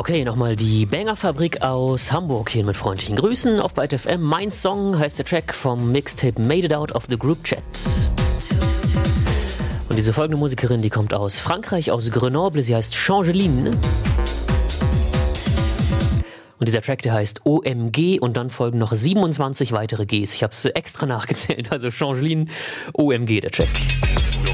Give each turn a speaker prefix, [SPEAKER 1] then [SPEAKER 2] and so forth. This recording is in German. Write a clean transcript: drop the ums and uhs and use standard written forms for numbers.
[SPEAKER 1] Okay, nochmal die Banger-Fabrik aus Hamburg hier mit freundlichen Grüßen auf Byte FM. Mein Song heißt der Track vom Mixtape Made It Out of the Group Chat. Und diese folgende Musikerin, die kommt aus Frankreich, aus Grenoble. Sie heißt Changeline. Und dieser Track, der heißt OMG und dann folgen noch 27 weitere Gs. Ich habe es extra nachgezählt, also Changeline, OMG, der Track.